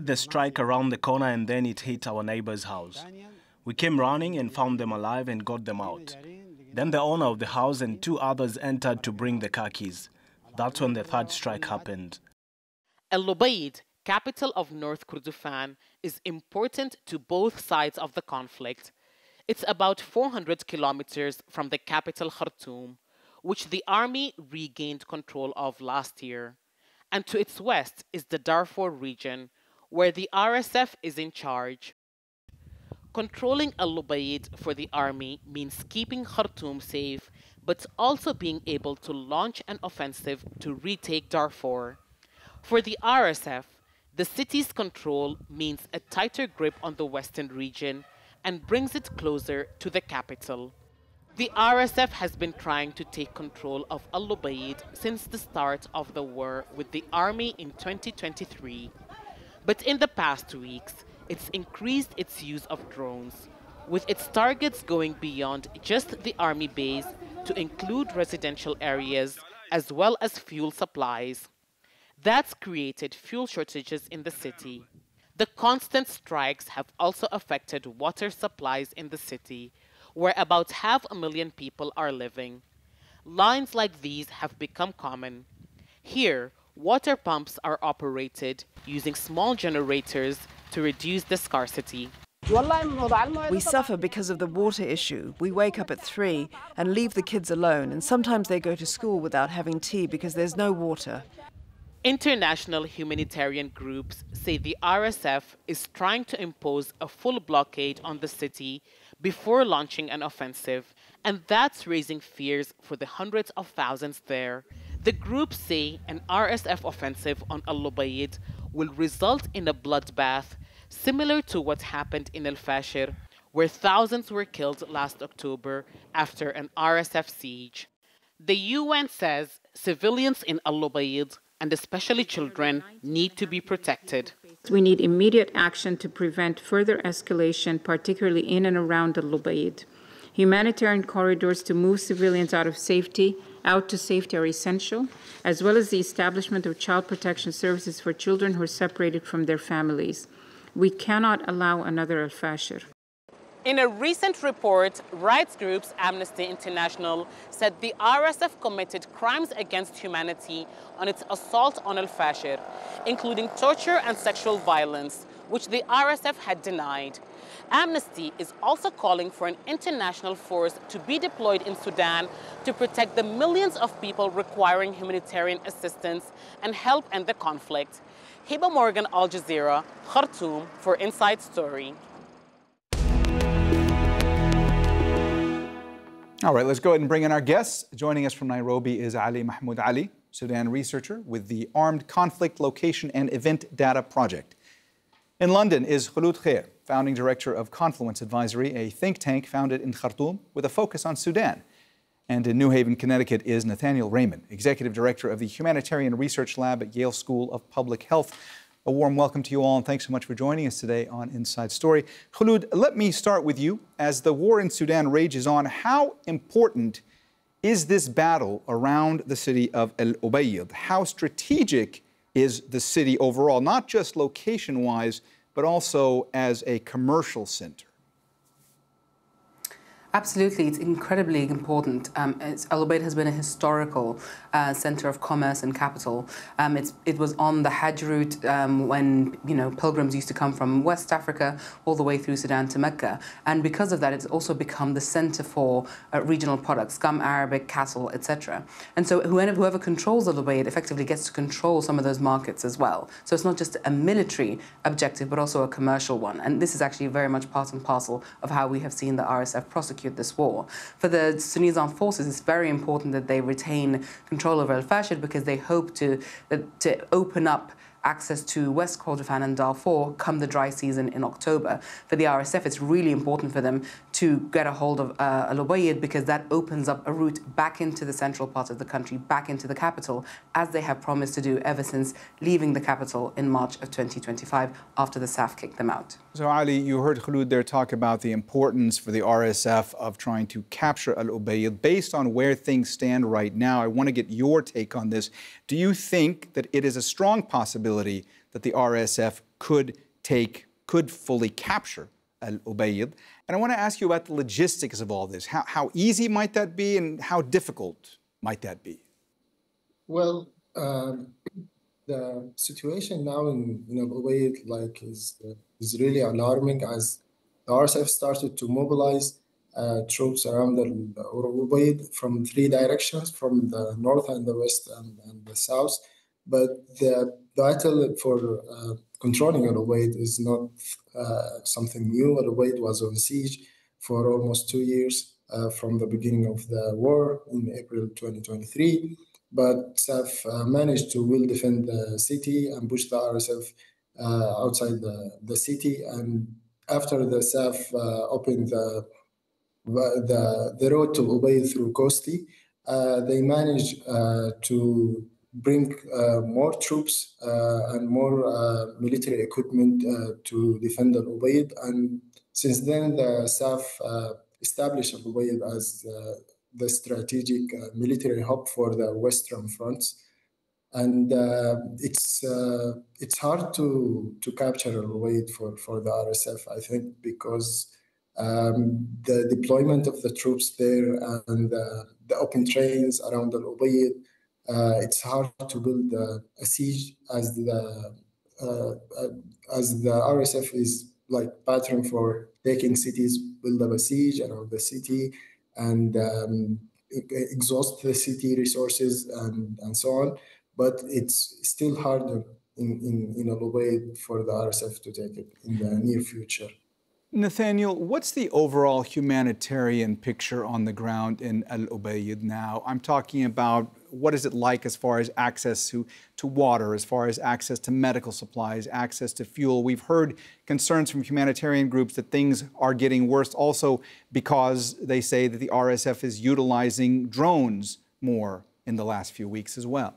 heard the strike around the corner and then it hit our neighbor's house. We came running and found them alive and got them out. Then the owner of the house and two others entered to bring the car keys. That's when the third strike happened. El Ubaid, capital of North Kordofan, is important to both sides of the conflict. It's about 400 kilometers from the capital Khartoum, which the army regained control of last year. And to its west is the Darfur region, where the RSF is in charge. Controlling El Ubaid for the army means keeping Khartoum safe, but also being able to launch an offensive to retake Darfur. For the RSF, the city's control means a tighter grip on the western region and brings it closer to the capital. The RSF has been trying to take control of El Ubaid since the start of the war with the army in 2023. But in the past weeks, it's increased its use of drones, with its targets going beyond just the army base to include residential areas as well as fuel supplies. That's created fuel shortages in the city. The constant strikes have also affected water supplies in the city, where about 500,000 people are living. Lines like these have become common. Here, water pumps are operated using small generators to reduce the scarcity. We suffer because of the water issue. We wake up at 3 and leave the kids alone, and sometimes they go to school without having tea because there's no water. International humanitarian groups say the RSF is trying to impose a full blockade on the city before launching an offensive, and that's raising fears for the hundreds of thousands there. The groups say an RSF offensive on El Ubaid will result in a bloodbath similar to what happened in El Fasher, where thousands were killed last October after an RSF siege. The UN says civilians in El Ubaid, and especially children, need to be protected. We need immediate action to prevent further escalation, particularly in and around El Ubaid. Humanitarian corridors to move civilians out to safety are essential, as well as the establishment of child protection services for children who are separated from their families. We cannot allow another Al Fasher. In a recent report, rights groups Amnesty International said the RSF committed crimes against humanity on its assault on El Fasher, including torture and sexual violence, which the RSF had denied. Amnesty is also calling for an international force to be deployed in Sudan to protect the millions of people requiring humanitarian assistance and help end the conflict. Hiba Morgan, Al Jazeera, Khartoum, for Inside Story. All right, let's go ahead and bring in our guests. Joining us from Nairobi is Ali Mahmoud Ali, Sudan researcher with the Armed Conflict Location and Event Data Project. In London is Khulud Khair, founding director of Confluence Advisory, a think tank founded in Khartoum with a focus on Sudan. And in New Haven, Connecticut is Nathaniel Raymond, executive director of the Humanitarian Research Lab at Yale School of Public Health. A warm welcome to you all, and thanks so much for joining us today on Inside Story. Khulud, let me start with you. As the war in Sudan rages on, how important is this battle around the city of El Ubaid? How strategic is the city overall, not just location-wise, but also as a commercial center? Absolutely, it's incredibly important. El Ubaid has been a historical center of commerce and capital. It was on the Hajj route when pilgrims used to come from West Africa all the way through Sudan to Mecca, and because of that, it's also become the center for regional products, gum Arabic, cattle, etc. And so whoever controls El Ubaid effectively gets to control some of those markets as well. So it's not just a military objective, but also a commercial one. And this is actually very much part and parcel of how we have seen the RSF prosecute this war. For the Sudanese armed forces, it's very important that they retain control over El Fasher because they hope to open up access to West Kordofan and Darfur come the dry season in October. For the RSF, it's really important for them to get a hold of El Ubaid because that opens up a route back into the central part of the country, back into the capital, as they have promised to do ever since leaving the capital in March of 2025 after the SAF kicked them out. So Ali, you heard Khulud there talk about the importance for the RSF of trying to capture El Ubaid. Based on where things stand right now, I want to get your take on this. Do you think that it is a strong possibility that the RSF could fully capture Al-Ubayd. And I want to ask you about the logistics of all this. How easy might that be, and how difficult might that be? Well, the situation now in Al-Ubayd is really alarming, as the RSF started to mobilize troops around Al-Ubayd from three directions, from the north and the west and the south. But the battle for controlling Al-Ubayd is not something new. Al-Ubayd was on siege for almost 2 years from the beginning of the war in April 2023. But SAF managed to well defend the city and push the RSF outside the city. And after the SAF opened the road to Ubayd through Kosti, they managed to bring more troops and more military equipment to defend Al-Ubayd. And since then, the SAF established Al-Ubayd as the strategic military hub for the Western fronts. And it's hard to capture Al-Ubayd for the RSF, I think, because the deployment of the troops there and the open trains around Al-Ubayd, it's hard to build a siege, as the RSF is like pattern for taking cities, build up a siege around the city, and exhaust the city resources and so on. But it's still harder in Al-Ubayd for the RSF to take it in the near future. Nathaniel, what's the overall humanitarian picture on the ground in Al-Ubayd now? I'm talking about what is it like as far as access to water, as far as access to medical supplies, access to fuel. We've heard concerns from humanitarian groups that things are getting worse also because they say that the RSF is utilizing drones more in the last few weeks as well.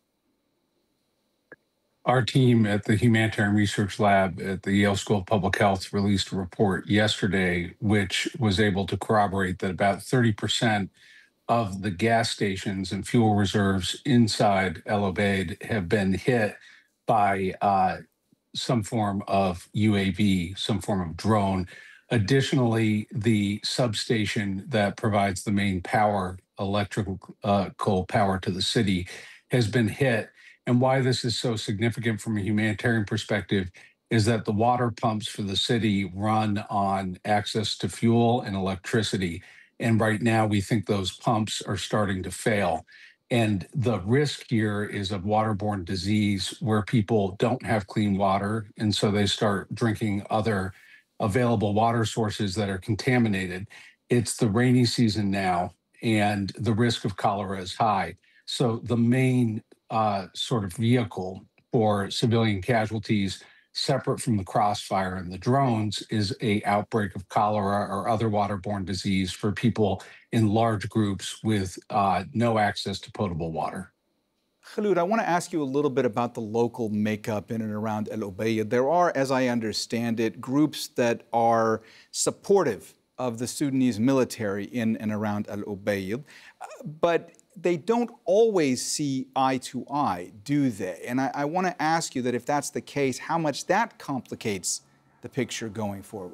Our team at the Humanitarian Research Lab at the Yale School of Public Health released a report yesterday, which was able to corroborate that about 30% of the gas stations and fuel reserves inside Al-Ubayd have been hit by some form of UAV, some form of drone. Additionally, the substation that provides the main power, electrical power to the city, has been hit. And why this is so significant from a humanitarian perspective is that the water pumps for the city run on access to fuel and electricity. And right now, we think those pumps are starting to fail. And the risk here is of waterborne disease, where people don't have clean water, and so they start drinking other available water sources that are contaminated. It's the rainy season now, and the risk of cholera is high. So the main sort of vehicle for civilian casualties, separate from the crossfire and the drones, is an outbreak of cholera or other waterborne disease for people in large groups with no access to potable water. Khulud, I want to ask you a little bit about the local makeup in and around Al-Ubayd. There are, as I understand it, groups that are supportive of the Sudanese military in and around Al-Ubayd, but they don't always see eye to eye, do they? And I want to ask you that if that's the case, how much that complicates the picture going forward.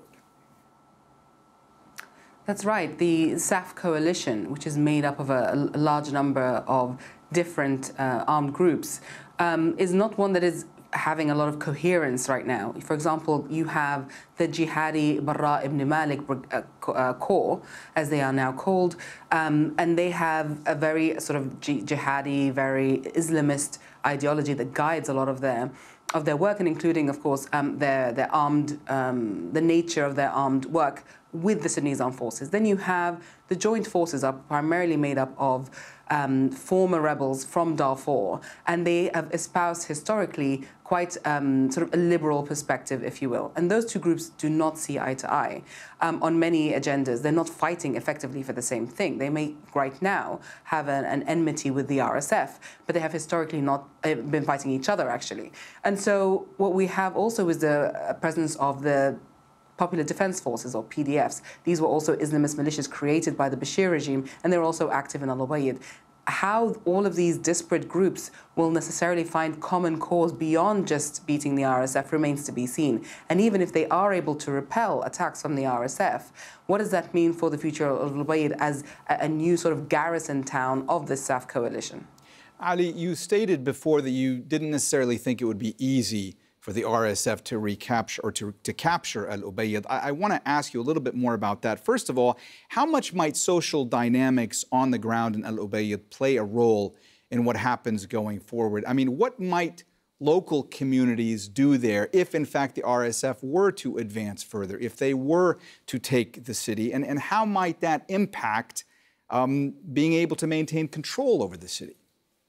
That's right. The SAF coalition, which is made up of a large number of different armed groups, is not one that is having a lot of coherence right now. For example, you have the Jihadi Barra ibn Malik Corps, as they are now called, and they have a very sort of jihadi, very Islamist ideology that guides a lot of their work, and including, of course, their armed, the nature of their armed work with the Sudanese armed forces. Then you have the joint forces are primarily made up of former rebels from Darfur, and they have espoused historically quite sort of a liberal perspective, if you will. And those two groups do not see eye to eye on many agendas. They're not fighting effectively for the same thing. They may right now have an enmity with the RSF, but they have historically not been fighting each other, actually. And so what we have also is the presence of the Popular Defense Forces, or PDFs. These were also Islamist militias created by the Bashir regime, and they're also active in Al-Ubayd. how all of these disparate groups will necessarily find common cause beyond just beating the RSF remains to be seen. And even if they are able to repel attacks from the RSF, what does that mean for the future of Lubaid as a new sort of garrison town of the SAF coalition? Ali, you stated before that you didn't necessarily think it would be easy for the RSF to recapture or to capture Al Ubaid. I want to ask you a little bit more about that. First of all, how much might social dynamics on the ground in Al Ubaid play a role in what happens going forward? I mean, what might local communities do there if, in fact, the RSF were to advance further, if they were to take the city? And how might that impact being able to maintain control over the city?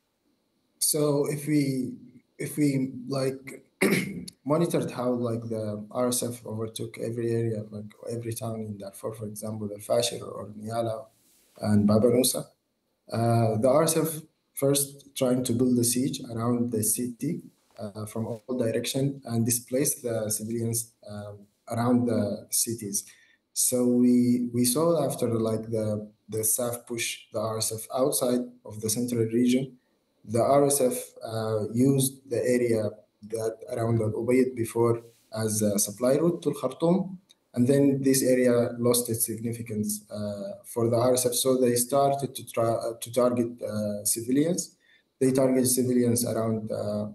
So if we like monitored how like the RSF overtook every area, like every town in Darfur, for example, Al Fashir or Niala and Baba Nusa, the RSF first trying to build a siege around the city from all directions and displace the civilians around the cities. So we saw after like the SAF push the RSF outside of the central region, the RSF used the area that around Al Ubaid before as a supply route to Khartoum, and then this area lost its significance for the RSF. So they started to try to target civilians. They target civilians around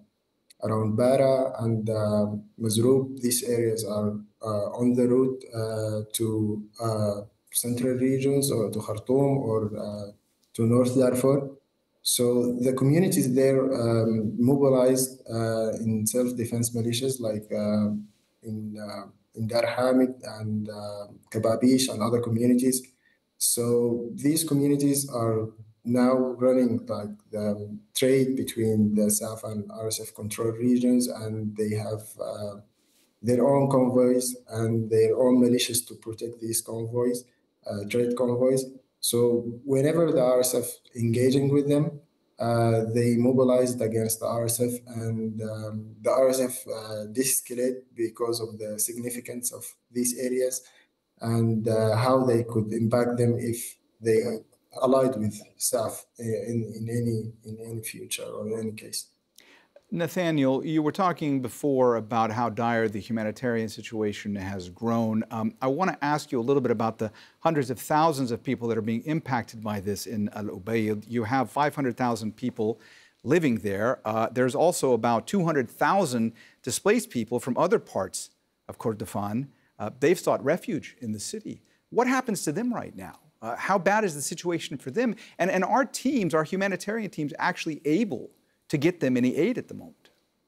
Bara and Mazroub. These areas are on the route to central regions or to Khartoum or to North Darfur. So the communities there mobilized in self-defense militias like in Dar Hamid and Kababish and other communities. So these communities are now running like the trade between the SAF and RSF controlled regions, and they have their own convoys and their own militias to protect these convoys, trade convoys. So whenever the RSF engaging with them, they mobilized against the RSF, and the RSF de-escalate because of the significance of these areas and how they could impact them if they allied with SAF in any future or in any case. Nathaniel, you were talking before about how dire the humanitarian situation has grown. I want to ask you a little bit about the hundreds of thousands of people that are being impacted by this in Al Ubaid. You have 500,000 people living there. There's also about 200,000 displaced people from other parts of Kordofan. They've sought refuge in the city. What happens to them right now? How bad is the situation for them? And are teams, our humanitarian teams, actually able to get them any aid at the moment?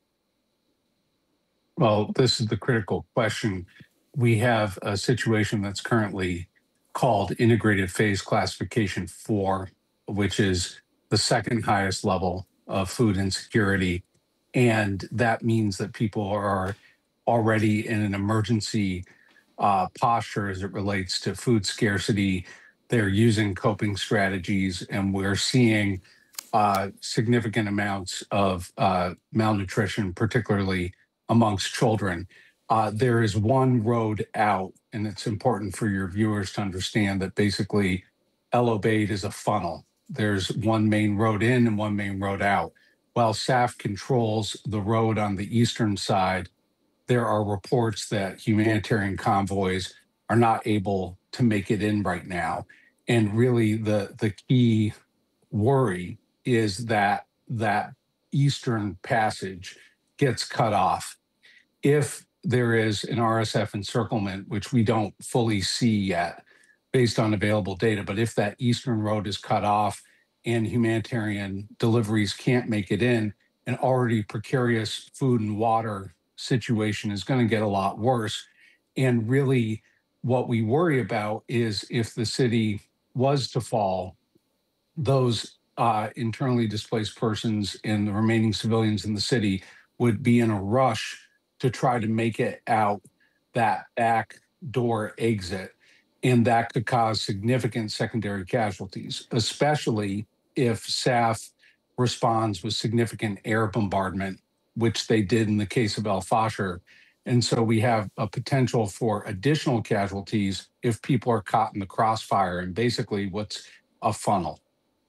Well, this is the critical question. We have a situation that's currently called Integrated Phase Classification 4, which is the second highest level of food insecurity. And that means that people are already in an emergency posture as it relates to food scarcity. They're using coping strategies, and we're seeing significant amounts of malnutrition, particularly amongst children. There is one road out, and it's important for your viewers to understand that basically Al Ubaid is a funnel. There's one main road in and one main road out. While SAF controls the road on the eastern side, there are reports that humanitarian convoys are not able to make it in right now. And really the key worry is that that eastern passage gets cut off. If there is an RSF encirclement, which we don't fully see yet based on available data, but if that eastern road is cut off and humanitarian deliveries can't make it in, an already precarious food and water situation is going to get a lot worse. And really what we worry about is if the city was to fall, those internally displaced persons and the remaining civilians in the city would be in a rush to try to make it out that back door exit. And that could cause significant secondary casualties, especially if SAF responds with significant air bombardment, which they did in the case of Al Fashir. And so we have a potential for additional casualties if people are caught in the crossfire, and basically what's a funnel.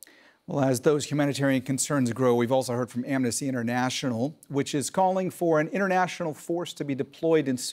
Well, as those humanitarian concerns grow, we've also heard from Amnesty International, which is calling for an international force to be deployed in